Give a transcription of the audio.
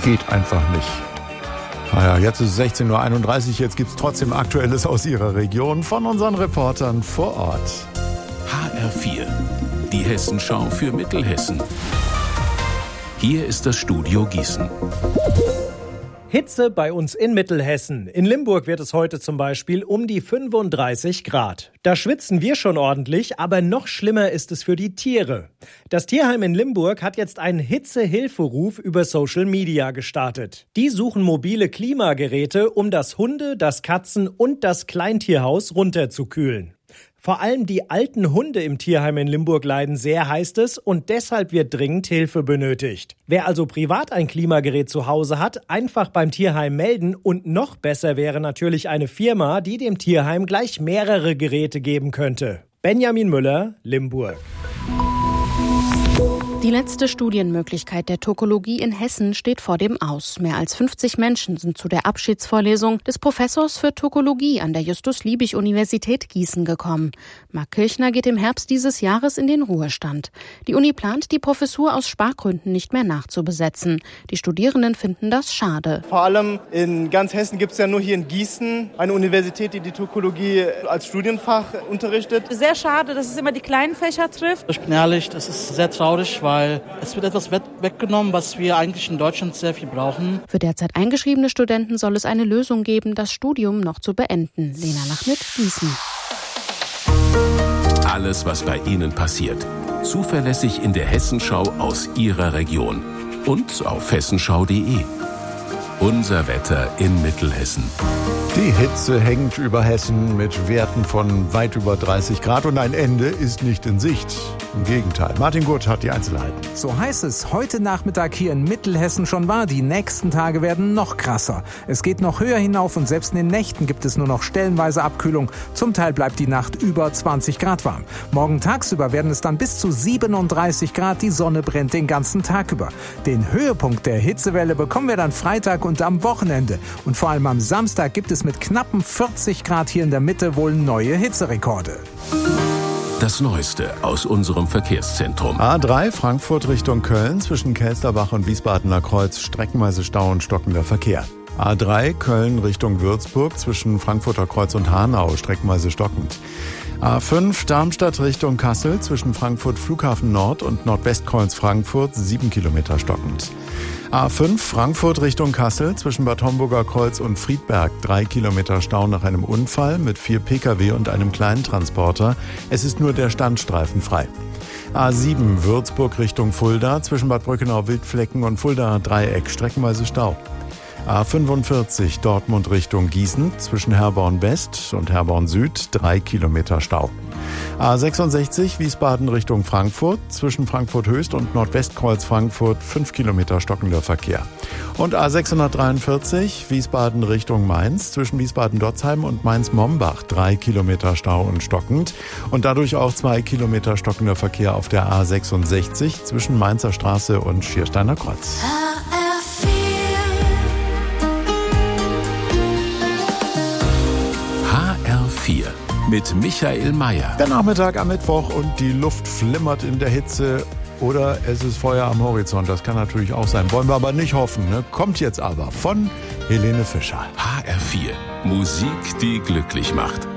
geht einfach nicht. Naja, jetzt ist es 16.31 Uhr, jetzt gibt's trotzdem Aktuelles aus Ihrer Region von unseren Reportern vor Ort. HR4, die Hessenschau für Mittelhessen. Hier ist das Studio Gießen. Hitze bei uns in Mittelhessen. In Limburg wird es heute zum Beispiel um die 35 Grad. Da schwitzen wir schon ordentlich, aber noch schlimmer ist es für die Tiere. Das Tierheim in Limburg hat jetzt einen Hitzehilferuf über Social Media gestartet. Die suchen mobile Klimageräte, um das Hunde-, das Katzen- und das Kleintierhaus runterzukühlen. Vor allem die alten Hunde im Tierheim in Limburg leiden sehr, heißt es, und deshalb wird dringend Hilfe benötigt. Wer also privat ein Klimagerät zu Hause hat, einfach beim Tierheim melden, und noch besser wäre natürlich eine Firma, die dem Tierheim gleich mehrere Geräte geben könnte. Benjamin Müller, Limburg. Die letzte Studienmöglichkeit der Tokologie in Hessen steht vor dem Aus. Mehr als 50 Menschen sind zu der Abschiedsvorlesung des Professors für Tokologie an der Justus-Liebig-Universität Gießen gekommen. Marc Kirchner geht im Herbst dieses Jahres in den Ruhestand. Die Uni plant, die Professur aus Spargründen nicht mehr nachzubesetzen. Die Studierenden finden das schade. Vor allem in ganz Hessen gibt es ja nur hier in Gießen eine Universität, die die Tokologie als Studienfach unterrichtet. Sehr schade, dass es immer die kleinen Fächer trifft. Ich bin ehrlich, das ist sehr traurig, weil es wird etwas weggenommen, was wir eigentlich in Deutschland sehr viel brauchen. Für derzeit eingeschriebene Studenten soll es eine Lösung geben, das Studium noch zu beenden. Lena Lachmitt, Gießen. Alles, was bei Ihnen passiert. Zuverlässig in der Hessenschau aus Ihrer Region. Und auf hessenschau.de. Unser Wetter in Mittelhessen. Die Hitze hängt über Hessen mit Werten von weit über 30 Grad und ein Ende ist nicht in Sicht. Im Gegenteil. Martin Gurt hat die Einzelheiten. So heißt es heute Nachmittag hier in Mittelhessen schon wahr. Die nächsten Tage werden noch krasser. Es geht noch höher hinauf und selbst in den Nächten gibt es nur noch stellenweise Abkühlung. Zum Teil bleibt die Nacht über 20 Grad warm. Morgen tagsüber werden es dann bis zu 37 Grad. Die Sonne brennt den ganzen Tag über. Den Höhepunkt der Hitzewelle bekommen wir dann Freitag und am Wochenende. Und vor allem am Samstag gibt es mit knappen 40 Grad hier in der Mitte wohl neue Hitzerekorde. Das Neueste aus unserem Verkehrszentrum. A3 Frankfurt Richtung Köln zwischen Kelsterbach und Wiesbadener Kreuz streckenweise Stau und stockender Verkehr. A3 Köln Richtung Würzburg zwischen Frankfurter Kreuz und Hanau streckenweise stockend. A5 Darmstadt Richtung Kassel zwischen Frankfurt Flughafen Nord und Nordwestkreuz Frankfurt 7 Kilometer stockend. A5 Frankfurt Richtung Kassel zwischen Bad Homburger Kreuz und Friedberg 3 Kilometer Stau nach einem Unfall mit 4 Pkw und einem kleinen Transporter. Es ist nur der Standstreifen frei. A7 Würzburg Richtung Fulda zwischen Bad Brückenau-Wildflecken und Fuldaer Dreieck streckenweise Stau. A45 Dortmund Richtung Gießen zwischen Herborn West und Herborn Süd 3 Kilometer Stau. A66 Wiesbaden Richtung Frankfurt zwischen Frankfurt Höchst und Nordwestkreuz Frankfurt 5 Kilometer stockender Verkehr. Und A643 Wiesbaden Richtung Mainz zwischen Wiesbaden-Dotzheim und Mainz-Mombach 3 Kilometer Stau und stockend. Und dadurch auch 2 Kilometer stockender Verkehr auf der A66 zwischen Mainzer Straße und Schiersteiner Kreuz. HR4 mit Michael Mayer. Der Nachmittag am Mittwoch und die Luft flimmert in der Hitze. Oder es ist Feuer am Horizont. Das kann natürlich auch sein. Wollen wir aber nicht hoffen. Ne? Kommt jetzt aber von Helene Fischer. HR4. Musik, die glücklich macht.